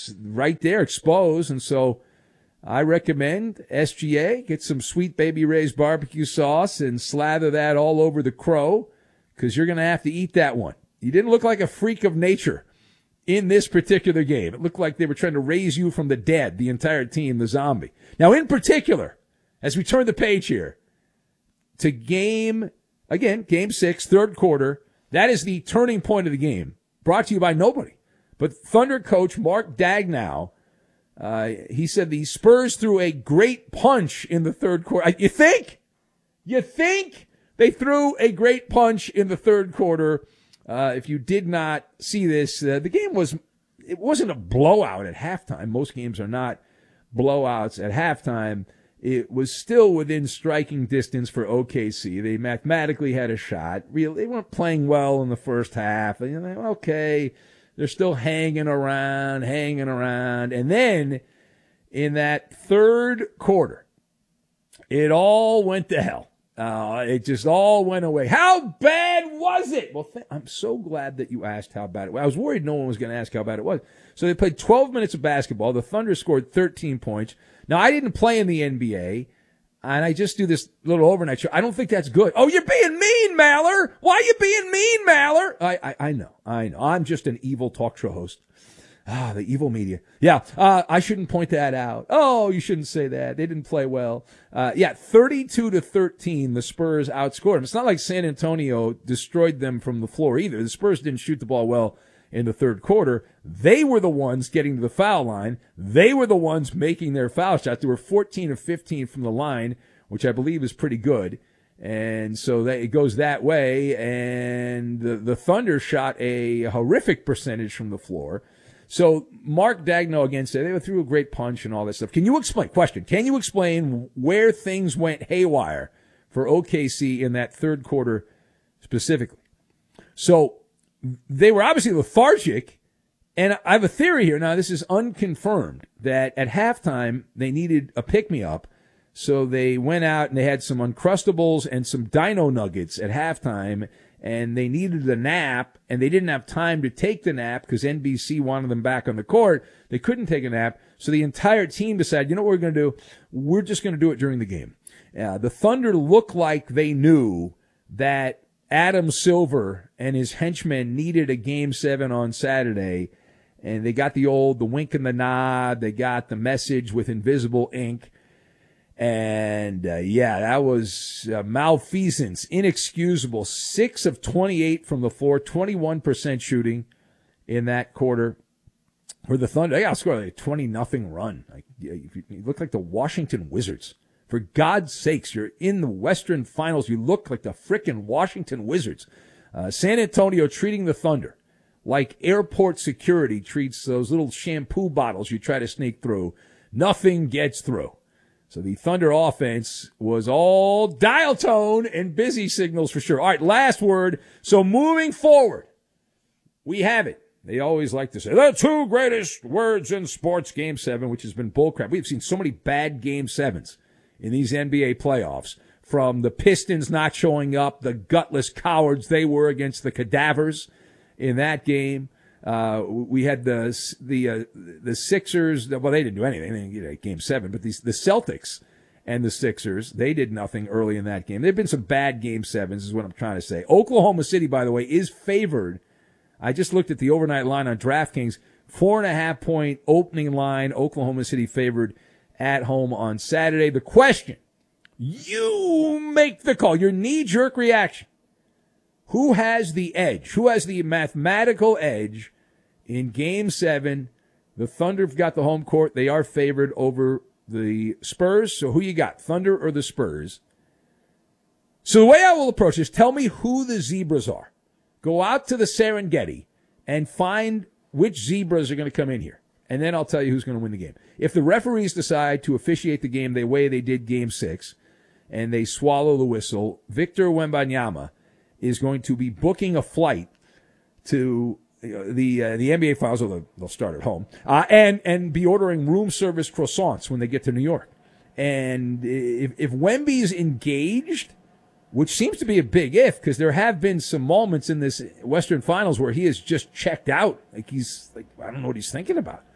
It's right there, exposed. And so I recommend SGA, get some Sweet Baby Ray's barbecue sauce and slather that all over the crow, because you're going to have to eat that one. You didn't look like a freak of nature in this particular game. It looked like they were trying to raise you from the dead, the entire team, the zombie. Now, in particular, as we turn the page here to game 6, third quarter, that is the turning point of the game, brought to you by nobody but Thunder coach Mark Daigneault. He said the Spurs threw a great punch in the third quarter. You think they threw a great punch in the third quarter? If you did not see this, the game wasn't a blowout at halftime. Most games are not blowouts at halftime. It was still within striking distance for OKC. They mathematically had a shot. Really, they weren't playing well in the first half. Okay, they're still hanging around. And then in that third quarter, it all went to hell. It just all went away. How bad was it? Well, I'm so glad that you asked how bad it was. I was worried no one was going to ask how bad it was. So they played 12 minutes of basketball. The Thunder scored 13 points. Now, I didn't play in the NBA, and I just do this little overnight show. I don't think that's good. Oh, you're being mean, Maller. Why are you being mean, Maller? I know. I'm just an evil talk show host. The evil media. Yeah, I shouldn't point that out. Oh, you shouldn't say that. They didn't play well. 32-13, the Spurs outscored them. It's not like San Antonio destroyed them from the floor either. The Spurs didn't shoot the ball well in the third quarter. They were the ones getting to the foul line. They were the ones making their foul shots. They were 14 of 15 from the line, which I believe is pretty good. And so it goes that way. And the Thunder shot a horrific percentage from the floor. So Mark Daigneault again said they threw a great punch and all that stuff. Can you explain where things went haywire for OKC in that third quarter specifically? So they were obviously lethargic, and I have a theory here. Now, this is unconfirmed, that at halftime they needed a pick-me-up, so they went out and they had some Uncrustables and some Dino Nuggets at halftime, and they needed a nap, and they didn't have time to take the nap because NBC wanted them back on the court. They couldn't take a nap, so the entire team decided, you know what we're going to do? We're just going to do it during the game. The Thunder looked like they knew that Adam Silver and his henchmen needed a Game 7 on Saturday, and they got the wink and the nod. They got the message with invisible ink. And, that was malfeasance, inexcusable. 6 of 28 from the floor, 21% shooting in that quarter for the Thunder. They outscored a 20-0 run. You look like the Washington Wizards. For God's sakes, you're in the Western Finals. You look like the frickin' Washington Wizards. San Antonio treating the Thunder like airport security treats those little shampoo bottles you try to sneak through. Nothing gets through. So the Thunder offense was all dial tone and busy signals for sure. All right, last word. So moving forward, we have it. They always like to say, the 2 greatest words in sports, Game 7, which has been bullcrap. We've seen so many bad Game 7s in these NBA playoffs, from the Pistons not showing up, the gutless cowards they were against the cadavers in that game. We had the Sixers. Well, they didn't do anything. They didn't get Game 7, but the Celtics and the Sixers, they did nothing early in that game. There have been some bad Game 7s, is what I'm trying to say. Oklahoma City, by the way, is favored. I just looked at the overnight line on DraftKings. 4.5-point opening line. Oklahoma City favored at home on Saturday. The question, you make the call, your knee-jerk reaction. Who has the edge? Who has the mathematical edge in Game 7? The Thunder have got the home court. They are favored over the Spurs. So who you got, Thunder or the Spurs? So the way I will approach this, tell me who the Zebras are. Go out to the Serengeti and find which Zebras are going to come in here. And then I'll tell you who's going to win the game. If the referees decide to officiate the game the way they did Game 6 and they swallow the whistle, Victor Wembanyama is going to be booking a flight to the NBA Finals, although they'll start at home, and be ordering room service croissants when they get to New York. And if Wemby's engaged, which seems to be a big if, because there have been some moments in this Western Finals where he has just checked out. Like I don't know what he's thinking about.